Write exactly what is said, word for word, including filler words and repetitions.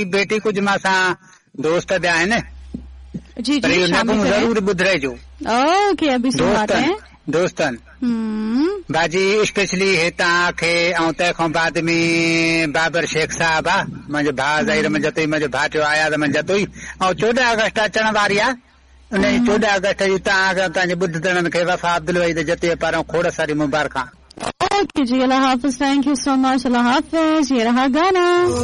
बेटी कुछ मासां दोस्त भी आहिनि जी जी जरूर ॿुधरे जो ओके अभी सुनाते हैं दोस्तन बाजी स्पेशली हितां खे ऐं तंहिंखां बाद में बाबर शेख साहब आहे मुंहिंजो भाउ ज़ाहिर मुंहिंजो तई मुंहिंजो भाटियो आया त मुंहिंजो तई ऐं चोॾहं अगस्त अचण वारी आहे उन जी चोॾहं अगस्त जी तव्हां तव्हांजे ॿुधंदड़नि खे वफ़ा अब्दुल वहीद जतीअ पारां खोड़ सारी मुबारकां ओके जी अल्लाह हाफ़िज़ थैंक यू सो मच अल्लाह हाफ़िज़ ये रहा गाना